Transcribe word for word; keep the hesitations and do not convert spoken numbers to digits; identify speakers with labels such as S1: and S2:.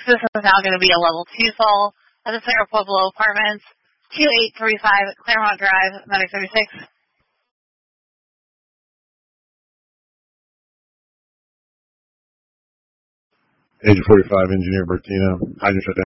S1: This is now going to be a level two fall at the Cerro Pueblo Apartments, two eight three five Claremont Drive, Medic thirty-six.
S2: Agent forty-five, Engineer Bertino, hydrant shut down.